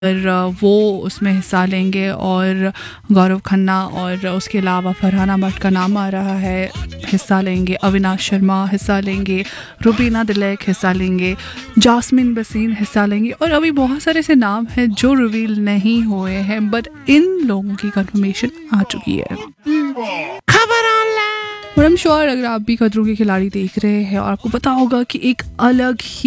वो उसमें हिस्सा लेंगे और गौरव खन्ना और उसके अलावा फरहाना भट्ट का नाम आ रहा है, हिस्सा लेंगे। अविनाश शर्मा हिस्सा लेंगे, रुबीना दिलैक हिस्सा लेंगे, जास्मिन बसीन हिस्सा लेंगे और अभी बहुत सारे ऐसे नाम हैं जो रिवील नहीं हुए हैं, बट इन लोगों की कंफर्मेशन आ चुकी है। खबर ऑनलाइन। और आई एम श्योर अगर आप भी खतरों के खिलाड़ी देख रहे हैं और आपको पता होगा कि एक अलग ही